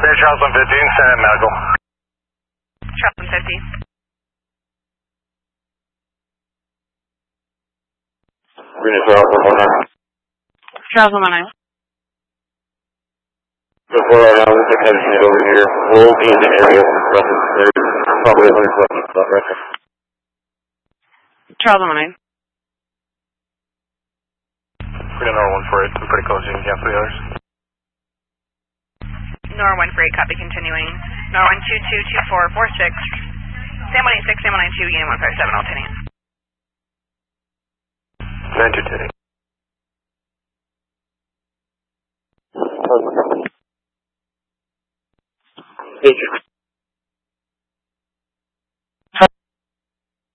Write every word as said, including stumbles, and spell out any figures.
Charles one fifteen, send in medical. Charles one fifty. Green Charles one one nine. Charles one one nine. Before I know, we'll take everything over here. We'll be in the area. There's probably a hundred questions about record. Charles one one nine. Green Nor one four eight, we're pretty close, you can cancel the others. Nor one four eight, copy, continuing. Nor one two two two four four six. Sam one eight six, Sam one nine two, Union one five seven, alternating. nine two ten. Thank you.